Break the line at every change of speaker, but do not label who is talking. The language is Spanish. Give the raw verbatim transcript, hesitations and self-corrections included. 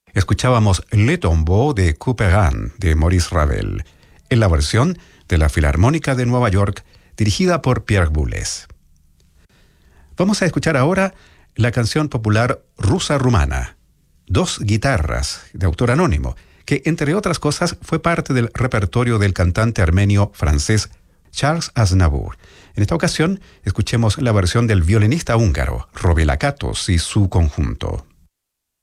Escuchábamos Le Tombeau de Couperin, de Maurice Ravel, en la versión de la Filarmónica de Nueva York, dirigida por Pierre Boulez. Vamos a escuchar ahora la canción popular Rusa Rumana, Dos guitarras, de autor anónimo, que entre otras cosas fue parte del repertorio del cantante armenio francés Charles Aznavour. En esta ocasión, escuchemos la versión del violinista húngaro Robert Lakatos y su conjunto.